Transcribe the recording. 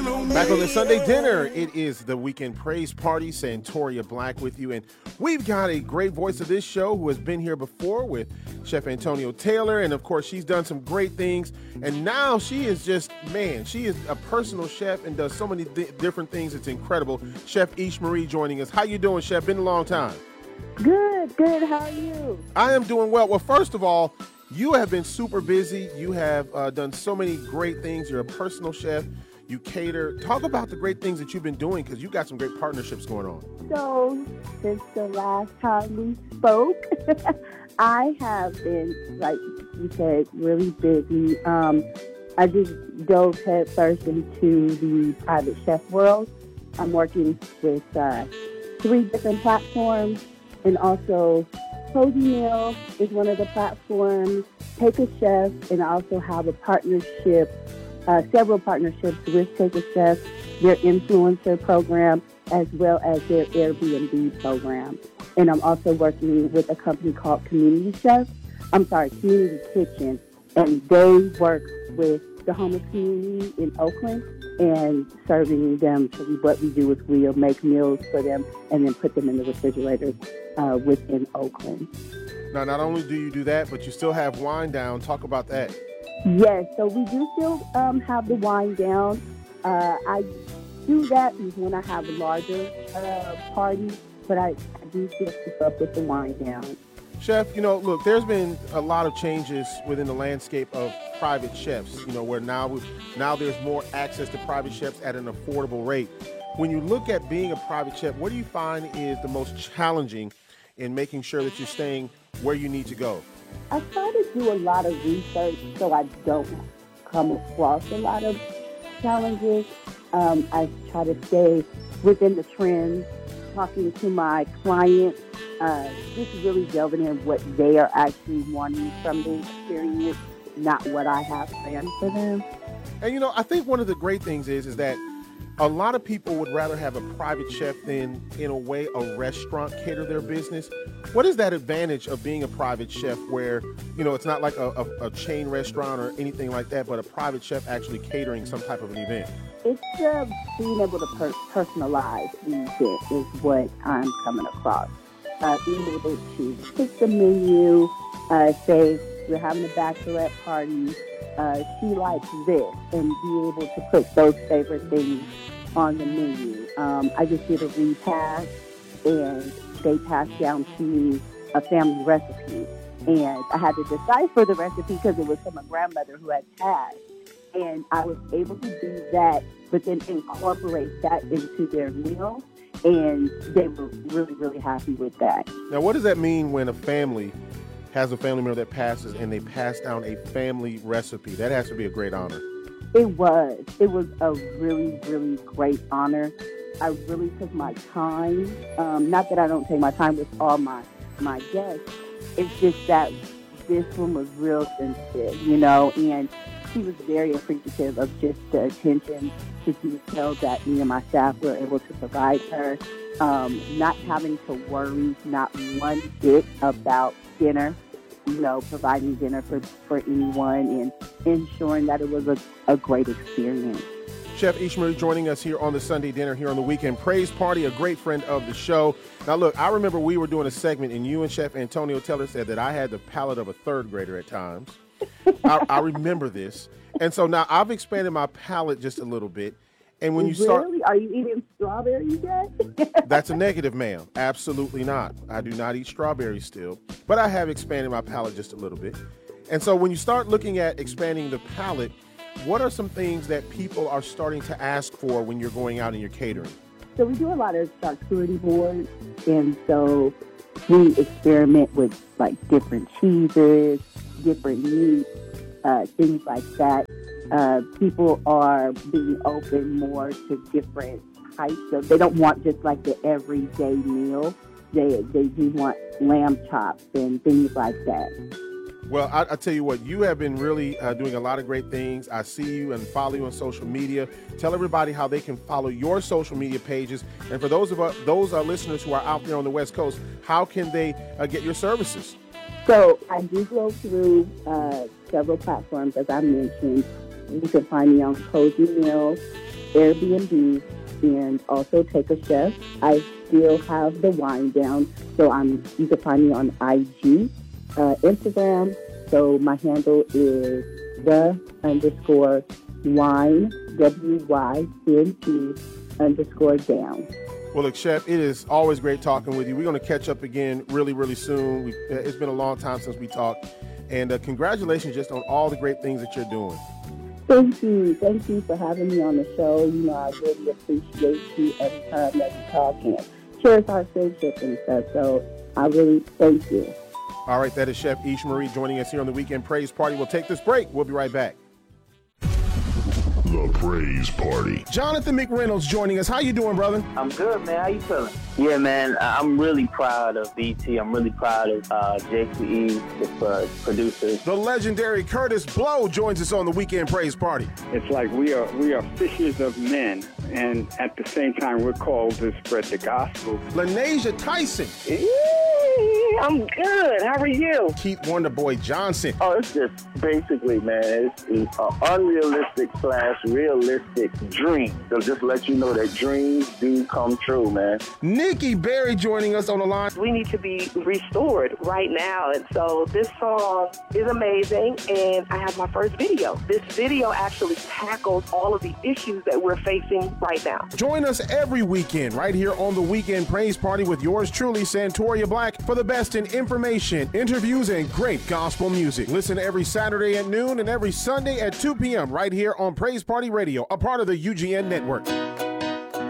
Back on the Sunday dinner, it is the weekend praise party. Santoria Black with you, and we've got a great voice of this show who has been here before with Chef Antonio Taylor, and of course she's done some great things, and now she is just, man, she is a personal chef and does so many different things. It's incredible. Chef Ish Marie joining us. How you doing, Chef? Been a long time. Good. How are you? I am doing well. Well, first of all, you have been super busy. You have done so many great things. You're a personal chef. You cater. Talk about the great things that you've been doing, because you've got some great partnerships going on. So, since the last time we spoke, I have been, like you said, really busy. I just dove headfirst into the private chef world. I'm working with 3 different platforms, and also Cozy Meal is one of the platforms, Take a Chef, and I also have a partnership, several partnerships with Take a Chef, their influencer program, as well as their Airbnb program. And I'm also working with a company called Community Kitchen, and they work with the homeless community in Oakland and serving them. So what we do is we'll make meals for them and then put them in the refrigerators within Oakland. Now, not only do you do that, but you still have Wine Down. Talk about that. Yes, so we do still have the Wine Down. I do that when I have a larger party, but I do still keep up with the Wine Down. Chef, look, there's been a lot of changes within the landscape of private chefs, where now there's more access to private chefs at an affordable rate. When you look at being a private chef, what do you find is the most challenging in making sure that you're staying where you need to go? I try to do a lot of research so I don't come across a lot of challenges. I try to stay within the trends, talking to my clients, just really delving in what they are actually wanting from the experience, not what I have planned for them. And I think one of the great things is that a lot of people would rather have a private chef than, in a way, a restaurant cater their business. What is that advantage of being a private chef where, it's not like a chain restaurant or anything like that, but a private chef actually catering some type of an event? It's being able to personalize the event is what I'm coming across. Being able to pick the menu, say we're having a bachelorette party, she likes this, and be able to put those favorite things on the menu. I just did a repast, and they passed down to me a family recipe, and I had to decipher the recipe because it was from a grandmother who had passed, and I was able to do that, but then incorporate that into their meal, and they were really, really happy with that. Now, what does that mean when a family has a family member that passes and they pass down a family recipe? That has to be a great honor. It was a really, really great honor. I really took my time. Not that I don't take my time with all my guests. It's just that this one was real sensitive, and she was very appreciative of just the attention to detail that me and my staff were able to provide her. Not having to worry not one bit about dinner, providing dinner for anyone and ensuring that it was a great experience. Chef Ish Marie joining us here on the Sunday dinner here on the Weekend Praise Party, a great friend of the show. Now, look, I remember we were doing a segment and you and Chef Antonio Taylor said that I had the palate of a third grader at times. I remember this. And so now I've expanded my palate just a little bit. And when you start... Really? Are you eating strawberries yet? That's a negative, ma'am. Absolutely not. I do not eat strawberries still. But I have expanded my palate just a little bit. And so when you start looking at expanding the palate, what are some things that people are starting to ask for when you're going out and you're catering? So we do a lot of charcuterie boards. And so we experiment with different cheeses, different meats, things like that. People are being open more to different types of, they don't want just the everyday meal. They do want lamb chops and things like that. Well, I tell you what, you have been really doing a lot of great things. I see you and follow you on social media. Tell everybody how they can follow your social media pages. And for those listeners who are out there on the West Coast, how can they get your services? So I do go through several platforms, as I mentioned. You can find me on Cozy Meal, Airbnb, and also Take a Chef. I still have the wine down, so you can find me on IG, Instagram. So my handle is _wine, WYNE_down. Well, look, Chef, it is always great talking with you. We're going to catch up again really, really soon. It's been a long time since we talked. And congratulations just on all the great things that you're doing. Thank you. Thank you for having me on the show. You know, I really appreciate you every time that you talk and cherish our friendship and stuff. So I really thank you. All right, that is Chef Ish Marie joining us here on the Weekend Praise Party. We'll take this break. We'll be right back. The Praise Party. Jonathan McReynolds joining us. How you doing, brother? I'm good, man. How you feeling? Yeah, man. I'm really proud of BT. I'm really proud of JCE, the producers. The legendary Curtis Blow joins us on the Weekend Praise Party. It's like we are fishers of men, and at the same time, we're called to spread the gospel. LaNasia Tyson. I'm good. How are you? Keith Wonderboy Johnson. Oh, it's just basically, man, it's an unrealistic / realistic dream. So just let you know that dreams do come true, man. Nikki Berry joining us on the line. We need to be restored right now. And so this song is amazing. And I have my first video. This video actually tackles all of the issues that we're facing right now. Join us every weekend right here on the Weekend Praise Party with yours truly, Santoria Black, for the best in information, interviews, and great gospel music. Listen every Saturday at noon and every Sunday at 2 p.m. right here on Praise Party Radio, a part of the UGN Network.